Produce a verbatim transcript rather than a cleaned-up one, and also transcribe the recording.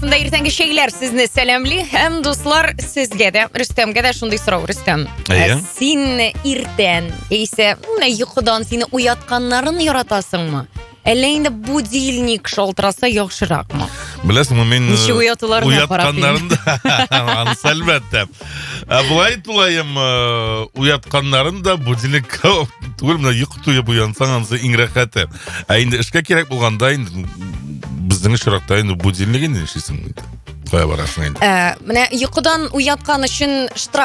арасында иртәнге шәйләр сезне сәламли. Һәм дуслар, сезгә дә, Рөстәмгә дә шундый сорау, Рөстәм. Әйе. Син иртән, яисә менә йокыдан сине уятканнарын яратасыңмы? Әллә инде будильник шалтыраса яхшыракмы? Беләсеңме, мин Ничек уятуларына карап уятканнарын да, анысы әлбәттә. Ә Булай тулайым, уятканнарын да будильник түгел, менә йокы туеп уянсаң, анысы иң рәхәте. Ә инде эшкә кирәк булганда, инде безнең очракта инде будильник инде нишлисең инде. Кая барасың инде? Менә йокыдан уяткан өчен штраф